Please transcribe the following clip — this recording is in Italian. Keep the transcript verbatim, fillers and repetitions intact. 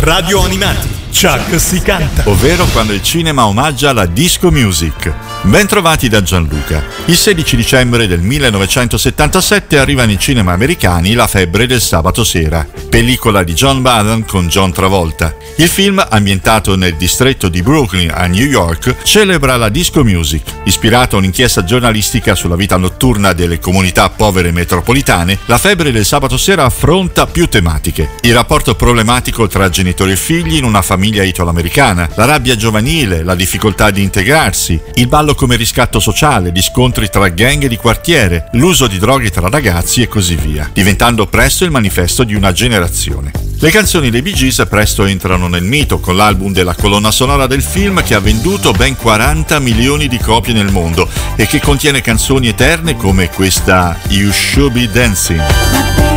Radio Animati. Chuck si canta. Ovvero quando il cinema omaggia la disco music. Ben trovati da Gianluca. Il sedici dicembre del millenovecentosettantasette arriva nei cinema americani La febbre del sabato sera, pellicola di John Badham con John Travolta. Il film, ambientato nel distretto di Brooklyn a New York, celebra la disco music. Ispirato a un'inchiesta giornalistica sulla vita notturna delle comunità povere metropolitane, La febbre del sabato sera affronta più tematiche: il rapporto problematico tra genitori e figli in una famiglia italo-americana, la rabbia giovanile, la difficoltà di integrarsi, il ballo come riscatto sociale, gli scontri tra gang di quartiere, l'uso di droghe tra ragazzi e così via, diventando presto il manifesto di una generazione. Le canzoni dei Bee Gees presto entrano nel mito con l'album della colonna sonora del film, che ha venduto ben quaranta milioni di copie nel mondo e che contiene canzoni eterne come questa You Should Be Dancing.